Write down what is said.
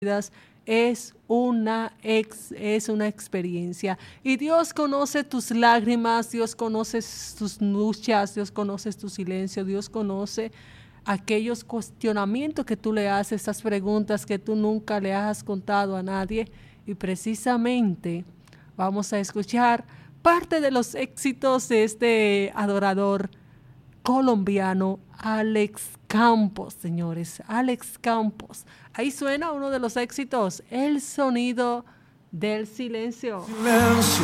vidas es una experiencia. Y Dios conoce tus lágrimas, Dios conoce tus luchas, Dios conoce tu silencio, Dios conoce aquellos cuestionamientos que tú le haces, esas preguntas que tú nunca le has contado a nadie. Y precisamente vamos a escuchar parte de los éxitos de este adorador colombiano, Alex Campos, señores, Alex Campos. Ahí suena uno de los éxitos, El sonido del silencio.